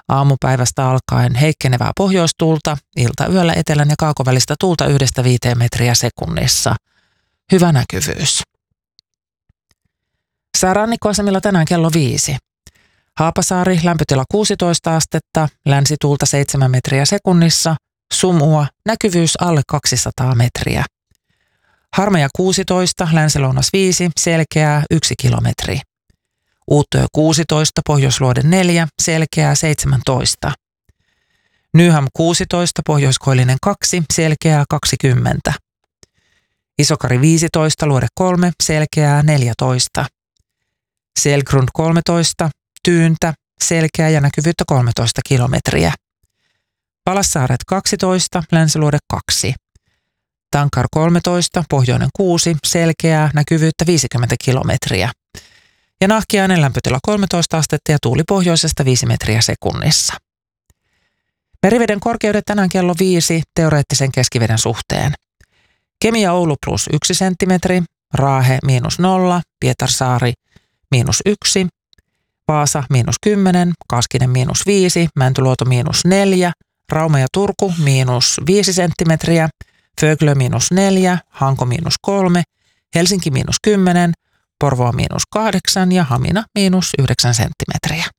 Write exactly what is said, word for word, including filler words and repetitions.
Aamupäivästä alkaen heikkenevää pohjoistuulta, iltayöllä etelän ja kaukovälistä tuulta yhdestä viiteen metriä sekunnissa. Hyvä näkyvyys. Säärannikkoasemilla tänään kello viisi. Haapasaari, lämpötila kuusitoista astetta, länsituulta seitsemän metriä sekunnissa, sumua, näkyvyys alle kaksisataa metriä. Harmeja kuusitoista, länsilounas viisi, selkeää yksi kilometri. Uuttöö kuusitoista, Pohjoisluode neljä, selkeää seitsemäntoista. Nyham kuusitoista, Pohjoiskoillinen kaksi, selkeää kaksikymmentä. Isokari viisitoista, Luode kolme, selkeää neljätoista. Selgrund kolmetoista, Tyyntä, selkeää ja näkyvyyttä kolmetoista kilometriä. Palassaaret kaksitoista, Länsiluode kaksi. Tankar kolmetoista, Pohjoinen kuusi, selkeää, näkyvyyttä viisikymmentä kilometriä. Ja Nahkiainen lämpötila kolmetoista astetta ja tuuli pohjoisesta viisi metriä sekunnissa. Meriveden korkeudet tänään kello viisi teoreettisen keskiveden suhteen. Kemi ja Oulu plus yksi senttimetri, Raahe miinus nolla, Pietarsaari miinus yksi, Vaasa miinus kymmenen, Kaskinen miinus viisi, Mäntyluoto miinus neljä, Rauma ja Turku miinus viisi senttimetriä, Föglö miinus neljä, Hanko miinus kolme, Helsinki miinus kymmenen, Porvoo miinus kahdeksan ja Hamina miinus yhdeksän senttimetriä.